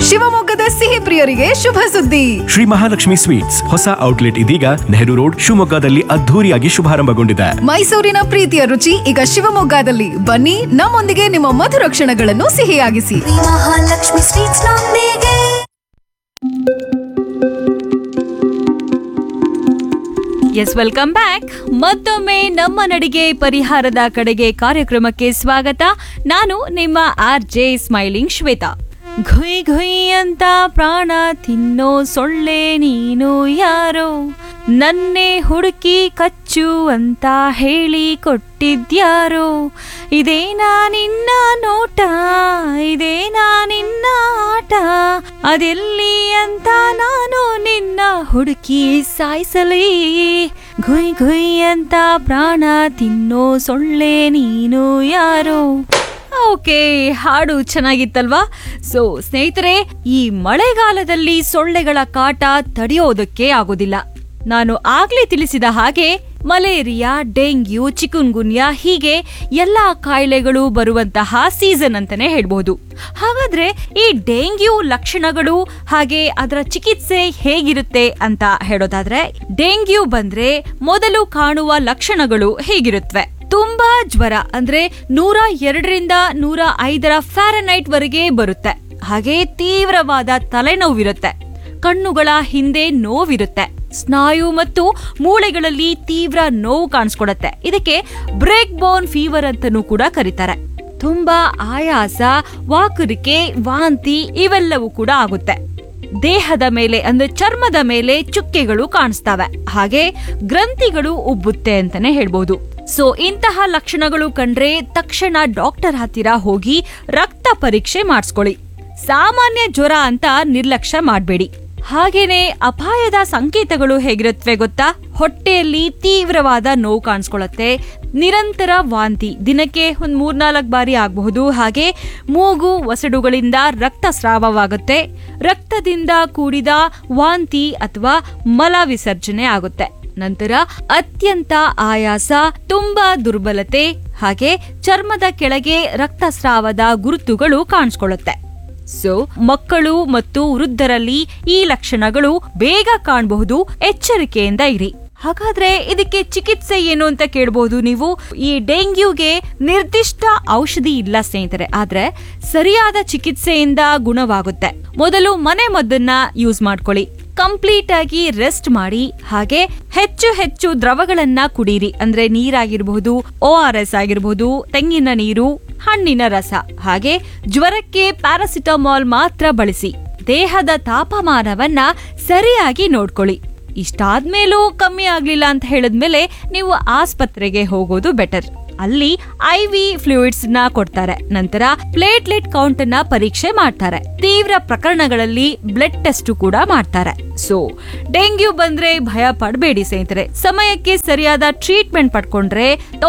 ಶಿವಮೊಗ್ಗದ ಸಿಹಿ ಪ್ರಿಯರಿಗೆ ಶುಭ ಸುದ್ದಿ. ಶ್ರೀ ಮಹಾಲಕ್ಷ್ಮಿ ಸ್ವೀಟ್ಸ್ ಹೊಸ ಔಟ್ಲೆಟ್ ಇದೀಗ ನೆಹರು ರೋಡ್ ಶಿವಮೊಗ್ಗದಲ್ಲಿ ಅದ್ಧೂರಿಯಾಗಿ ಶುಭಾರಂಭಗೊಂಡಿದೆ. ಮೈಸೂರಿನ ಪ್ರೀತಿಯ ರುಚಿ ಈಗ ಶಿವಮೊಗ್ಗದಲ್ಲಿ. ಬನ್ನಿ, ನಮ್ಮೊಂದಿಗೆ ನಿಮ್ಮ ಮಧುರ ಕ್ಷಣಗಳನ್ನು ಸಿಹಿಯಾಗಿಸಿ. ಮಹಾಲಕ್ಷ್ಮಿ ಸ್ವೀಟ್ಸ್ ನೊಂದಿಗೆ. S, welcome back. ಮತ್ತೊಮ್ಮೆ ನಮ್ಮ ನಡಿಗೆ ಪರಿಹಾರದ ಕಡೆಗೆ ಕಾರ್ಯಕ್ರಮಕ್ಕೆ ಸ್ವಾಗತ. ನಾನು ನಿಮ್ಮ RJ ಸ್ಮೈಲಿಂಗ್ ಶ್ವೇತಾ. ಘುಯ್ ಘುಯ್ ಅಂತ ಪ್ರಾಣ ತಿನ್ನೋ ಸೊಳ್ಳೆ ನೀನು ಯಾರೋ, ನನ್ನೆ ಹುಡುಕಿ ಕಚ್ಚು ಅಂತ ಹೇಳಿ ಕೊಟ್ಟಿದ್ಯಾರೋ, ಇದೇನಾ ನಿನ್ನ ನೋಟ, ಇದೇನಾ ನಿನ್ನ ಆಟ, ಅದೆಲ್ಲಿ ಅಂತ ನಾನು ನಿನ್ನ ಹುಡುಕಿ ಸಾಯಿಸಲಿ. ಘುಯ್ ಘುಯ್ ಅಂತ ಪ್ರಾಣ ತಿನ್ನೋ ಸೊಳ್ಳೆ ನೀನು ಯಾರೋ. ಓಕೆ, ಹಾಡು ಚೆನ್ನಾಗಿತ್ತಲ್ವಾ? ಸೊ ಸ್ನೇಹಿತರೆ, ಈ ಮಳೆಗಾಲದಲ್ಲಿ ಸೊಳ್ಳೆಗಳ ಕಾಟ ತಡೆಯೋದಕ್ಕೆ ಆಗೋದಿಲ್ಲ. ನಾನು ಆಗ್ಲೇ ತಿಳಿಸಿದ ಹಾಗೆ ಮಲೇರಿಯಾ, ಡೆಂಗ್ಯೂ, ಚಿಕುನ್ಗುನ್ಯಾ ಹೀಗೆ ಎಲ್ಲಾ ಕಾಯಿಲೆಗಳು ಬರುವಂತಹ ಸೀಸನ್ ಅಂತಾನೆ ಹೇಳ್ಬಹುದು. ಹಾಗಾದ್ರೆ ಈ ಡೆಂಗ್ಯೂ ಲಕ್ಷಣಗಳು ಹಾಗೆ ಅದರ ಚಿಕಿತ್ಸೆ ಹೇಗಿರುತ್ತೆ ಅಂತ ಹೇಳೋದಾದ್ರೆ, ಡೆಂಗ್ಯೂ ಬಂದ್ರೆ ಮೊದಲು ಕಾಣುವ ಲಕ್ಷಣಗಳು ಹೇಗಿರುತ್ತವೆ? ತುಂಬಾ ಜ್ವರ, ಅಂದ್ರೆ 102ರಿಂದ 105 ಫ್ಯಾರನೈಟ್ ವರೆಗೆ ಬರುತ್ತೆ. ಹಾಗೆ ತೀವ್ರವಾದ ತಲೆನೋವಿರುತ್ತೆ, ಕಣ್ಣುಗಳ ಹಿಂದೆ ನೋವಿರುತ್ತೆ, ಸ್ನಾಯು ಮತ್ತು ಮೂಳೆಗಳಲ್ಲಿ ತೀವ್ರ ನೋವು ಕಾಣಿಸ್ಕೊಡತ್ತೆ. ಇದಕ್ಕೆ ಬ್ರೇಕ್ ಬೋನ್ ಫೀವರ್ ಅಂತಾನೂ ಕೂಡ ಕರೀತಾರೆ. ತುಂಬಾ ಆಯಾಸ, ವಾಕರಿಕೆ, ವಾಂತಿ ಇವೆಲ್ಲವೂ ಕೂಡ ಆಗುತ್ತೆ. ದೇಹದ ಮೇಲೆ ಅಂದ್ರೆ ಚರ್ಮದ ಮೇಲೆ ಚುಕ್ಕೆಗಳು ಕಾಣಿಸ್ತವೆ, ಹಾಗೆ ಗ್ರಂಥಿಗಳು ಉಬ್ಬುತ್ತೆ ಅಂತಾನೆ ಹೇಳ್ಬಹುದು. ಸೊ ಇಂತಹ ಲಕ್ಷಣಗಳು ಕಂಡ್ರೆ ತಕ್ಷಣ ಡಾಕ್ಟರ್ ಹತ್ತಿರ ಹೋಗಿ ರಕ್ತ ಪರೀಕ್ಷೆ ಮಾಡಿಸ್ಕೊಳ್ಳಿ. ಸಾಮಾನ್ಯ ಜ್ವರ ಅಂತ ನಿರ್ಲಕ್ಷ್ಯ ಮಾಡಬೇಡಿ. ಹಾಗೇನೆ ಅಪಾಯದ ಸಂಕೇತಗಳು ಹೇಗಿರುತ್ತವೆ ಗೊತ್ತಾ? ಹೊಟ್ಟೆಯಲ್ಲಿ ತೀವ್ರವಾದ ನೋವು ಕಾಣಿಸ್ಕೊಳ್ಳುತ್ತೆ, ನಿರಂತರ ವಾಂತಿ, ದಿನಕ್ಕೆ 3-4 ಬಾರಿ ಆಗಬಹುದು. ಹಾಗೆ ಮೂಗು ಒಸಡುಗಳಿಂದ ರಕ್ತಸ್ರಾವವಾಗುತ್ತೆ, ರಕ್ತದಿಂದ ಕೂಡಿದ ವಾಂತಿ ಅಥವಾ ಮಲ ವಿಸರ್ಜನೆ ಆಗುತ್ತೆ. ನಂತರ ಅತ್ಯಂತ ಆಯಾಸ, ತುಂಬಾ ದುರ್ಬಲತೆ, ಹಾಗೆ ಚರ್ಮದ ಕೆಳಗೆ ರಕ್ತಸ್ರಾವದ ಗುರುತುಗಳು ಕಾಣಿಸ್ಕೊಳ್ಳುತ್ತೆ. ಸೊ ಮಕ್ಕಳು ಮತ್ತು ವೃದ್ಧರಲ್ಲಿ ಈ ಲಕ್ಷಣಗಳು ಬೇಗ ಕಾಣಬಹುದು, ಎಚ್ಚರಿಕೆಯಿಂದ ಇರಿ. ಹಾಗಾದ್ರೆ ಇದಕ್ಕೆ ಚಿಕಿತ್ಸೆ ಏನು ಅಂತ ಕೇಳಬಹುದು ನೀವು. ಈ ಡೆಂಗ್ಯೂಗೆ ನಿರ್ದಿಷ್ಟ ಔಷಧಿ ಇಲ್ಲ ಸ್ನೇಹಿತರೆ, ಆದ್ರೆ ಸರಿಯಾದ ಚಿಕಿತ್ಸೆಯಿಂದ ಗುಣವಾಗುತ್ತೆ. ಮೊದಲು ಮನೆ ಮದ್ದನ್ನ ಯೂಸ್ ಮಾಡ್ಕೊಳ್ಳಿ, ಕಂಪ್ಲೀಟ್ ಆಗಿ ರೆಸ್ಟ್ ಮಾಡಿ, ಹಾಗೆ ಹೆಚ್ಚು ಹೆಚ್ಚು ದ್ರವಗಳನ್ನ ಕುಡೀರಿ. ಅಂದ್ರೆ ನೀರಾಗಿರಬಹುದು, ORS ಆಗಿರಬಹುದು, ತೆಂಗಿನ ನೀರು, ಹಣ್ಣಿನ ರಸ. ಹಾಗೆ ಜ್ವರಕ್ಕೆ ಪ್ಯಾರಾಸಿಟಮಾಲ್ ಮಾತ್ರ ಬಳಸಿ. ದೇಹದ ತಾಪಮಾನವನ್ನ ಸರಿಯಾಗಿ ನೋಡ್ಕೊಳ್ಳಿ. ಇಷ್ಟಾದ್ಮೇಲೂ ಕಮ್ಮಿ ಆಗ್ಲಿಲ್ಲ ಅಂತ ಹೇಳಿದ್ಮೇಲೆ ನೀವು ಆಸ್ಪತ್ರೆಗೆ ಹೋಗೋದು ಬೆಟರ್. ಅಲ್ಲಿ IV ಫ್ಲೂಯಿಡ್ಸ್ ನ ಕೊಡ್ತಾರೆ. ನಂತರ ಪ್ಲೇಟ್ಲೆಟ್ ಕೌಂಟ್ ನ ಪರೀಕ್ಷೆ ಮಾಡ್ತಾರೆ. ತೀವ್ರ ಪ್ರಕರಣಗಳಲ್ಲಿ ಬ್ಲಡ್ ಟೆಸ್ಟ್ ಕೂಡ ಮಾಡ್ತಾರೆ. ಸೊ ಡೆಂಗ್ಯೂ ಬಂದ್ರೆ ಭಯ ಪಡಬೇಡಿ ಸ್ನೇಹಿತರೆ. ಸಮಯಕ್ಕೆ ಸರಿಯಾದ ಟ್ರೀಟ್ಮೆಂಟ್ ಪಡ್ಕೊಂಡ್ರೆ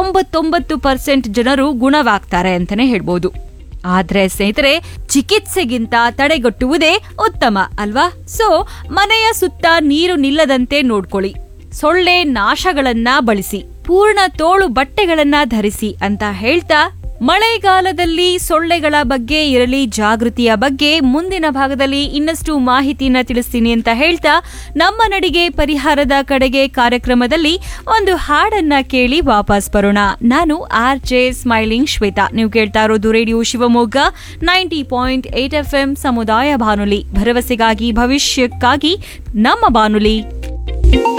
99% ಜನರು ಗುಣವಾಗ್ತಾರೆ ಅಂತಾನೆ ಹೇಳ್ಬೋದು. ಆದ್ರೆ ಸ್ನೇಹಿತರೆ, ಚಿಕಿತ್ಸೆಗಿಂತ ತಡೆಗಟ್ಟುವುದೇ ಉತ್ತಮ ಅಲ್ವಾ? ಸೊ ಮನೆಯ ಸುತ್ತ ನೀರು ನಿಲ್ಲದಂತೆ ನೋಡ್ಕೊಳ್ಳಿ, ಸೊಳ್ಳೆ ನಾಶಗಳನ್ನ ಬಳಸಿ, ಪೂರ್ಣ ತೋಳು ಬಟ್ಟೆಗಳನ್ನ ಧರಿಸಿ ಅಂತ ಹೇಳ್ತಾ, ಮಳೆಗಾಲದಲ್ಲಿ ಸೊಳ್ಳೆಗಳ ಬಗ್ಗೆ ಇರಲಿ ಜಾಗೃತಿಯ ಬಗ್ಗೆ ಮುಂದಿನ ಭಾಗದಲ್ಲಿ ಇನ್ನಷ್ಟು ಮಾಹಿತಿನ ತಿಳಿಸ್ತೀನಿ ಅಂತ ಹೇಳ್ತಾ, ನಮ್ಮ ನಡಿಗೆ ಪರಿಹಾರದ ಕಡೆಗೆ ಕಾರ್ಯಕ್ರಮದಲ್ಲಿ ಒಂದು ಹಾಡನ್ನ ಕೇಳಿ ವಾಪಸ್ ಬರೋಣ. ನಾನು RJ ಸ್ಮೈಲಿಂಗ್ ಶ್ವೇತಾ. ನೀವು ಕೇಳ್ತಾ ಇರೋದು ರೇಡಿಯೋ ಶಿವಮೊಗ್ಗ 90.8 FM ಸಮುದಾಯ ಬಾನುಲಿ, ಭರವಸೆಗಾಗಿ ಭವಿಷ್ಯಕ್ಕಾಗಿ ನಮ್ಮ ಬಾನುಲಿ.